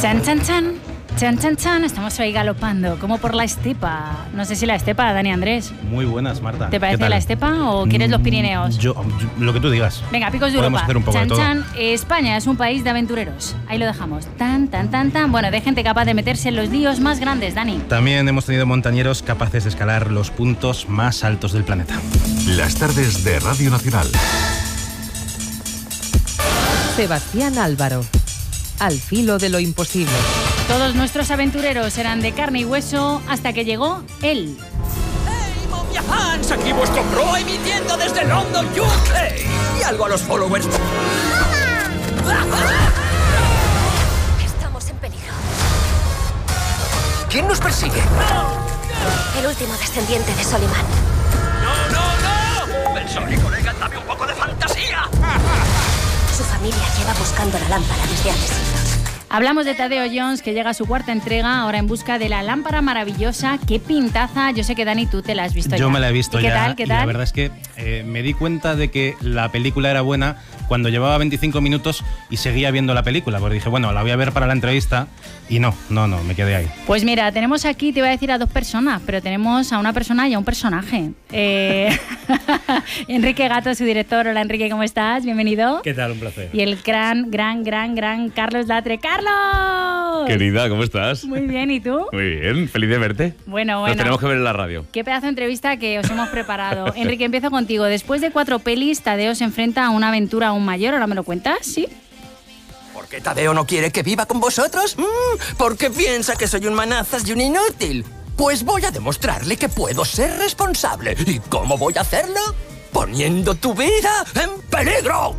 Chan, chan, chan. Chan, chan, chan. Estamos hoy galopando, como por la estepa. No sé si la estepa, Dani Andrés. Muy buenas, Marta. ¿Te parece la estepa o quieres los Pirineos? Yo, lo que tú digas. Venga, picos de Podemos Europa. hacer un poco Chan, de todo. chan. España es un país de aventureros. Ahí lo dejamos. Tan, tan, tan, tan. Bueno, de gente capaz de meterse en los líos más grandes, Dani. También hemos tenido montañeros capaces de escalar los puntos más altos del planeta. Las tardes de Radio Nacional. Sebastián Álvaro. Al filo de lo imposible. Todos nuestros aventureros eran de carne y hueso hasta que llegó él. ¡Hey, momia fans! Aquí vuestro pro emitiendo desde London, UK. Y algo a los followers. Estamos en peligro. ¿Quién nos persigue? El último descendiente de Solimán. ¡No, no, no! Pensole, colega, dame un poco de fantasía. Su familia lleva buscando la lámpara desde hace siglos. Hablamos de Tadeo Jones, que llega a su cuarta entrega, ahora en busca de la lámpara maravillosa. ¡Qué pintaza! Yo sé que, Dani, tú te la has visto ya. Yo me la he visto ¿Y ya. ¿Qué y tal? la verdad es que me di cuenta de que la película era buena cuando llevaba 25 minutos y seguía viendo la película. Porque dije, bueno, la voy a ver para la entrevista. Y no, me quedé ahí. Pues mira, tenemos aquí, te iba a decir a dos personas, pero tenemos a una persona y a un personaje. Enrique Gato, su director. Hola, Enrique, ¿cómo estás? Bienvenido. ¿Qué tal? Un placer. Y el gran Carlos Latre. ¡Carlos! Querida, ¿cómo estás? Muy bien, ¿y tú? Muy bien, feliz de verte. Bueno. Nos tenemos que ver en la radio. Qué pedazo de entrevista que os hemos preparado. Enrique, empiezo contigo. Después de 4 pelis, Tadeo se enfrenta a una aventura aún mayor. ¿Ahora me lo cuentas? ¿Sí? ¿Por qué Tadeo no quiere que viva con vosotros? Porque piensa que soy un manazas y un inútil. Pues voy a demostrarle que puedo ser responsable. ¿Y cómo voy a hacerlo? Poniendo tu vida en peligro.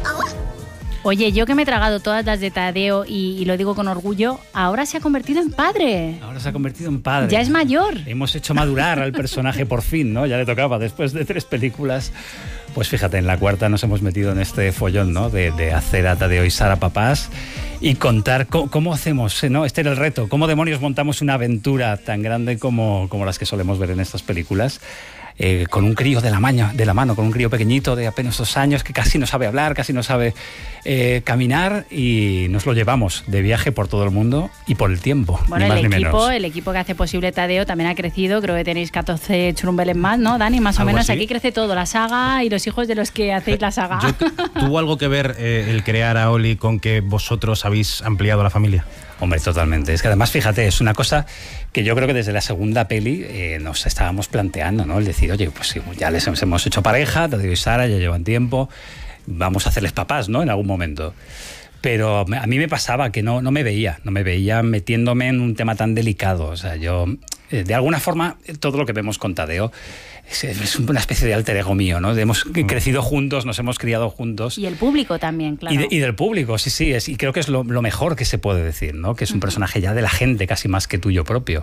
Oye, yo que me he tragado todas las de Tadeo y lo digo con orgullo, ahora se ha convertido en padre. Ahora se ha convertido en padre. Ya es mayor. Hemos hecho madurar al personaje por fin, ¿no? Ya le tocaba, después de 3 películas. Pues fíjate, en la cuarta nos hemos metido en este follón, ¿no? De hacer a Tadeo y Sara papás y contar cómo hacemos, ¿no? Este era el reto. ¿Cómo demonios montamos una aventura tan grande como las que solemos ver en estas películas? Con un crío de la mano, con un crío pequeñito de apenas 2 años que casi no sabe hablar, casi no sabe caminar, y nos lo llevamos de viaje por todo el mundo y por el tiempo, bueno, ni más ni menos. El equipo que hace posible Tadeo también ha crecido, creo que tenéis 14 churumbeles más, ¿no, Dani? Más o menos así. Aquí crece todo, la saga y los hijos de los que hacéis la saga. ¿Tuvo algo que ver el crear a Oli con que vosotros habéis ampliado la familia? Hombre, totalmente. Es que además, fíjate, es una cosa que yo creo que desde la segunda peli nos estábamos planteando, ¿no? El decir, oye, pues ya les hemos hecho pareja, Tadeo y Sara ya llevan tiempo, vamos a hacerles papás, ¿no? En algún momento. Pero a mí me pasaba que no me veía metiéndome en un tema tan delicado. O sea, yo, de alguna forma, todo lo que vemos con Tadeo es una especie de alter ego mío, ¿no? Hemos crecido juntos, nos hemos criado juntos. Y el público también, claro. Y del público, sí. Y creo que es lo mejor que se puede decir, ¿no? Que es un personaje ya de la gente, casi más que tuyo propio.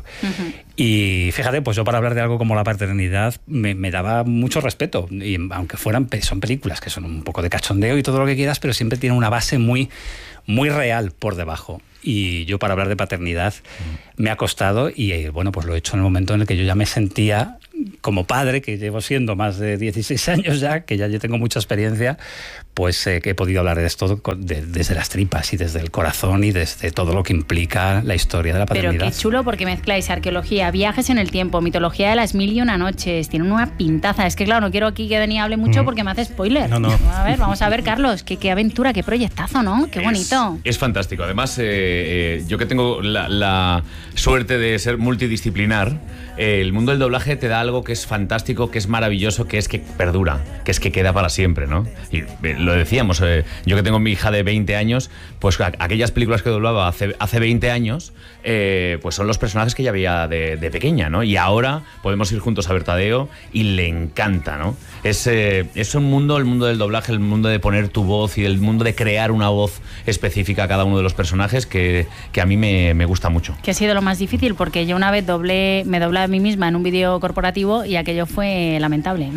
Y fíjate, pues yo para hablar de algo como la paternidad me daba mucho respeto. Y aunque son películas que son un poco de cachondeo y todo lo que quieras, pero siempre tienen una base muy real por debajo. Y yo para hablar de paternidad me ha costado y bueno, pues lo he hecho en el momento en el que yo ya me sentía como padre, que llevo siendo más de 16 años ya, que ya yo tengo mucha experiencia, pues que he podido hablar de esto desde las tripas y desde el corazón y desde todo lo que implica la historia de la paternidad. Pero qué chulo, porque mezcláis arqueología, viajes en el tiempo, mitología de las 1001 noches, tiene una pintaza. Es que claro, no quiero aquí que Dani hable mucho porque me hace spoiler. No. Vamos a ver, Carlos, qué aventura, qué proyectazo, ¿no? Qué bonito. Es fantástico. Además, yo que tengo la suerte de ser multidisciplinar, el mundo del doblaje te da algo que es fantástico, que es maravilloso, que es que perdura, que es que queda para siempre, ¿no? Y lo decíamos, yo que tengo mi hija de 20 años, pues aquellas películas que doblaba hace 20 años, pues son los personajes que ella veía de pequeña, ¿no? Y ahora podemos ir juntos a ver Tadeo y le encanta, ¿no? Es un mundo, el mundo del doblaje, el mundo de poner tu voz y el mundo de crear una voz específica a cada uno de los personajes que a mí me gusta mucho. ¿Qué ha sido lo más difícil? Porque yo una vez me doblé a mí misma en un vídeo corporativo y aquello fue lamentable.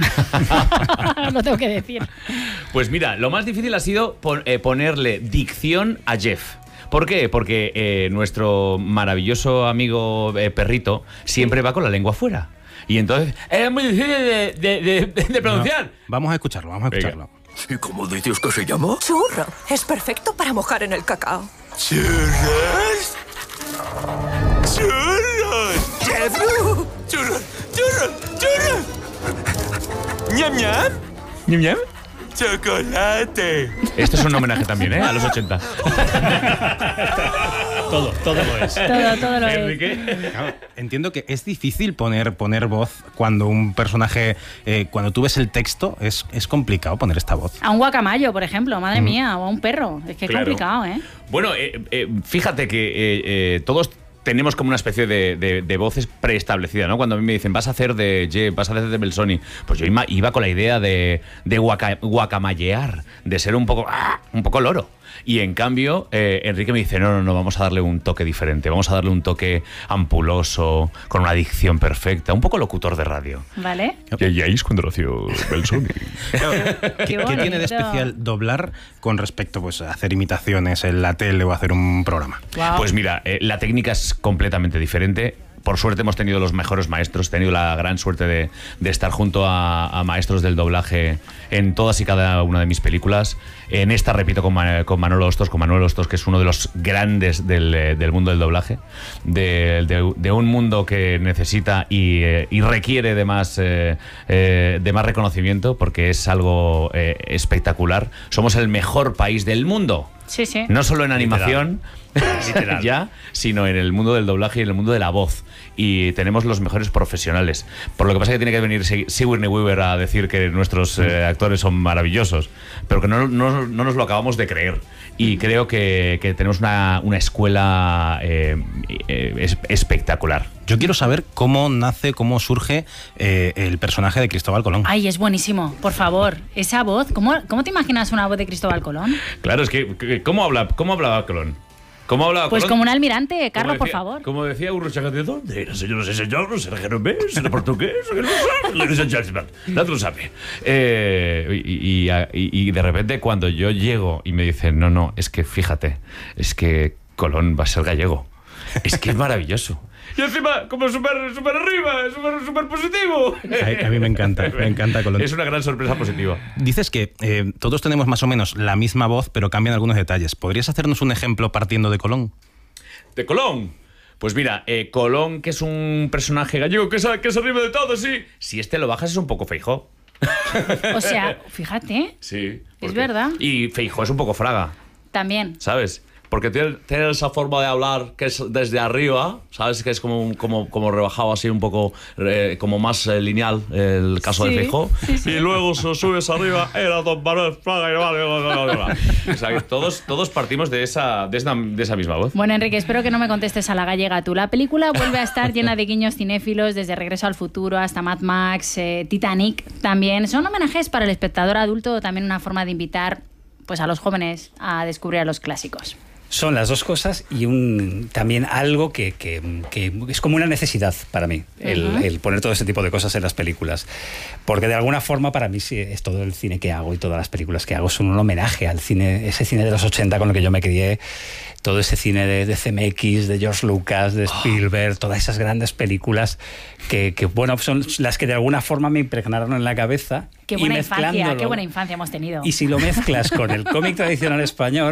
Lo tengo que decir. Pues mira, lo más difícil ha sido ponerle dicción a Jeff. ¿Por qué? Porque nuestro maravilloso amigo perrito siempre va con la lengua fuera. Y entonces es muy difícil de pronunciar. No, vamos a escucharlo. Venga. ¿Y cómo dices que se llama? Churro. Es perfecto para mojar en el cacao. ¿Churros? ¡Churros! ¡Churros! ¡Churros! ¡Churros! ¡Churros! ¡Ñam, ñam! ¿Ñam, ñam? ¡Chocolate! Esto es un homenaje también, a los 80. Todo lo es. Todo lo es. Enrique. Claro, entiendo que es difícil poner voz cuando un personaje, cuando tú ves el texto, es complicado poner esta voz. A un guacamayo, por ejemplo, madre mía, o a un perro. Es que es Claro. complicado, ¿eh? Bueno, fíjate que todos tenemos como una especie de voces preestablecidas, ¿no? Cuando a mí me dicen, vas a hacer de Jeb, vas a hacer de Belzoni, pues yo iba con la idea de guacamayear, de ser un poco loro. Y en cambio, Enrique me dice, no, vamos a darle un toque diferente, vamos a darle un toque ampuloso, con una dicción perfecta, un poco locutor de radio. ¿Vale? Y ahí es cuando nació Belzoni. ¿Qué tiene de bonito. especial doblar con respecto pues, a hacer imitaciones en la tele o hacer un programa? Wow. Pues mira, la técnica es completamente diferente. Por suerte hemos tenido los mejores maestros, he tenido la gran suerte de estar junto a maestros del doblaje en todas y cada una de mis películas. En esta repito con Manuel Hostos, que es uno de los grandes del mundo del doblaje, de un mundo que necesita y requiere de más reconocimiento, porque es algo espectacular. Somos el mejor país del mundo. Sí, sí. No solo en animación, Literal. ya, sino en el mundo del doblaje y en el mundo de la voz. Y tenemos los mejores profesionales. Por lo que pasa es que tiene que venir Sigourney Weaver a decir que nuestros actores son maravillosos, pero que no nos lo acabamos de creer. Y creo que tenemos una escuela espectacular. Yo quiero saber cómo nace, cómo surge el personaje de Cristóbal Colón. Ay, es buenísimo, por favor. Esa voz, ¿cómo te imaginas una voz de Cristóbal Colón? Claro, es que ¿cómo hablaba Colón? ¿Cómo hablaba Pues Colón? como un almirante, Carlos, por Como decía- favor. Como decía Urruchaga, ¿de dónde era, señoras y señores? ¿Era genovés? ¿Era portugués? Ladies and gentlemen, nadie lo sabe. Y de repente cuando yo llego y me dicen, no, es que fíjate, es que Colón va a ser gallego. Es que es maravilloso. Y encima, como súper arriba, súper positivo. A mí me encanta Colón. Es una gran sorpresa positiva. Dices que todos tenemos más o menos la misma voz, pero cambian algunos detalles. ¿Podrías hacernos un ejemplo partiendo de Colón? ¿De Colón? Pues mira, Colón, que es un personaje gallego que se ríe de todo, sí. Si lo bajas es un poco Feijóo. O sea, fíjate, Sí. es verdad. Y Feijóo es un poco Fraga, También. ¿sabes? Porque tiene esa forma de hablar que es desde arriba, ¿sabes? Que es como rebajado así un poco, como más lineal, el caso de Sí, Feijóo. sí. Y luego se subes arriba, era Don Manuel Fraga. O sea, que todos partimos de esa misma voz. Bueno, Enrique, espero que no me contestes a la gallega tú. La película vuelve a estar llena de guiños cinéfilos, desde Regreso al Futuro hasta Mad Max, Titanic también. Son homenajes para el espectador adulto, también una forma de invitar pues, a los jóvenes a descubrir a los clásicos. Son las dos cosas y también algo que es como una necesidad para mí, el poner todo ese tipo de cosas en las películas. Porque de alguna forma para mí sí, es todo el cine que hago y todas las películas que hago son un homenaje al cine, ese cine de los 80 con el que yo me crié, todo ese cine de CMX, de George Lucas, de Spielberg, todas esas grandes películas que bueno, son las que de alguna forma me impregnaron en la cabeza. Qué y buena infancia, mezclándolo- qué buena infancia hemos tenido. Y si lo mezclas con el cómic tradicional español,